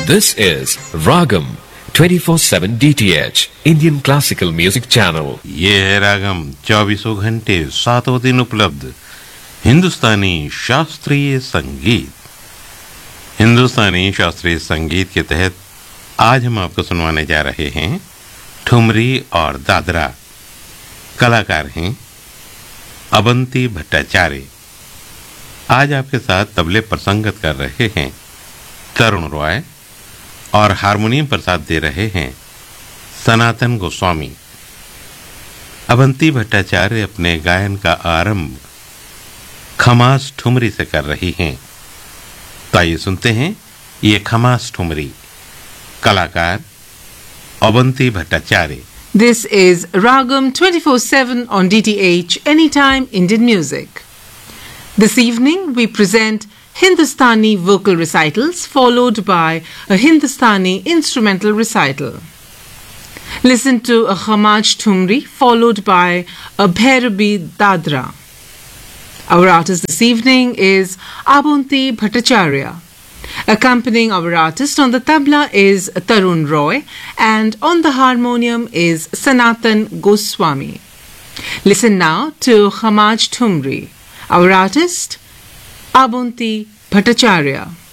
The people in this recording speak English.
This is Ragam 24/7 DTH Indian Classical Music Channel. ये है रागम 24 घंटे 7 दिन उपलब्ध हिंदुस्तानी शास्त्रीय संगीत। हिंदुस्तानी शास्त्रीय संगीत के तहत आज हम आपको सुनवाने जा रहे हैं ठुमरी और दादरा। कलाकार हैं अवंती भट्टाचार्य। आज आपके साथ तबले पर संगत कर रहे हैं तरुण रॉय और हारमोनियम पर साथ दे रहे हैं सनातन गोस्वामी। अवंती भट्टाचार्य अपने गायन का आरंभ खमास ठुमरी से कर रही हैं। तो आइए सुनते हैं ये खमास ठुमरी। कलाकार Avanti Bhattacharya. This is Ragam 24/7 on DTH Anytime Indian Music. This evening we present Hindustani vocal recitals followed by a Hindustani instrumental recital. Listen to a Khamaj Thumri followed by a Bhairabi Dadra. Our artist this evening is Avanti Bhattacharya. Accompanying our artist on the tabla is Tarun Roy and on the harmonium is Sanatan Goswami. Listen now to Khamaj Thumri. Our artist Avanti Bhattacharya.